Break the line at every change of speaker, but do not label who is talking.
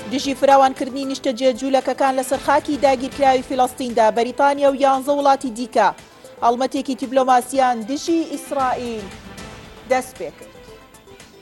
دژی فراوانکردنی نیشتە جێجوولەکەکان لەسەر خاکی داگیرکراوی فیلەستیندا بەریتانیا و 11 وڵاتی دیکە هەڵمەتێکی دیپلۆماسیان دژی ئیسرائیل دەست پێ کرد.